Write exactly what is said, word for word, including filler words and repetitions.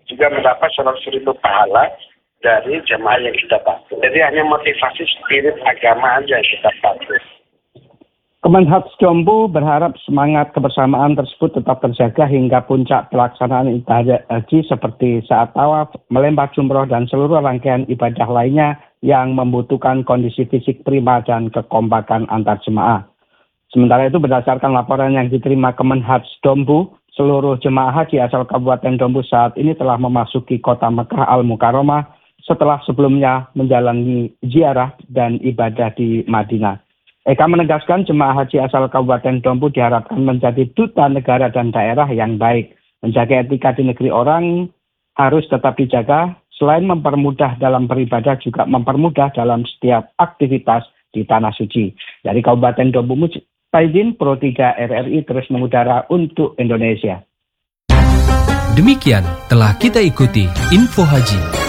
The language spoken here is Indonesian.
juga mendapat seratus ribu pahala dari jemaah yang kita bantu. Jadi hanya motivasi spirit agama aja yang kita bantu. Kemenhab Dompu berharap semangat kebersamaan tersebut tetap terjaga hingga puncak pelaksanaan ibadah haji seperti saat tawaf, melempar jumroh, dan seluruh rangkaian ibadah lainnya yang membutuhkan kondisi fisik prima dan kekompakan antar jemaah. Sementara itu berdasarkan laporan yang diterima Kemenhab Dompu, seluruh jemaah haji asal Kabupaten Dompu saat ini telah memasuki kota Mekah Al-Mukarramah setelah sebelumnya menjalani ziarah dan ibadah di Madinah. Eka menegaskan jemaah haji asal Kabupaten Dompu diharapkan menjadi duta negara dan daerah yang baik. Menjaga etika di negeri orang harus tetap dijaga, selain mempermudah dalam beribadah juga mempermudah dalam setiap aktivitas di Tanah Suci. Dari Kabupaten Dompu, Mujahidin Pro tiga R R I terus mengudara untuk Indonesia. Demikian telah kita ikuti Info Haji.